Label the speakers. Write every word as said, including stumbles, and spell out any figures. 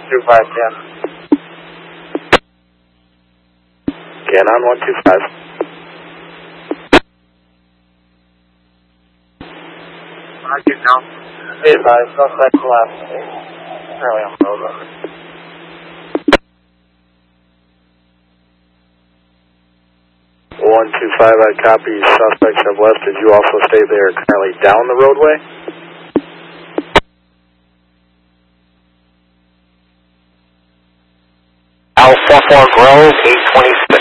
Speaker 1: two five ten. Again on one two five. Roger, now. eight five, suspect left. Currently on the road. one two five, I copy. Suspects have left. Did you also stay there currently down the roadway?
Speaker 2: Alpha four Grove, eight twenty-six.